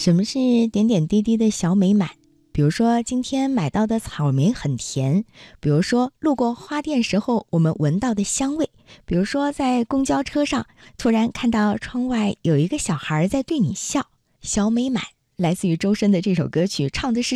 什么是点点滴滴的小美满？比如说今天买到的草莓很甜，比如说路过花店时候我们闻到的香味，比如说在公交车上突然看到窗外有一个小孩在对你笑。小美满来自于周深的这首歌曲，唱的是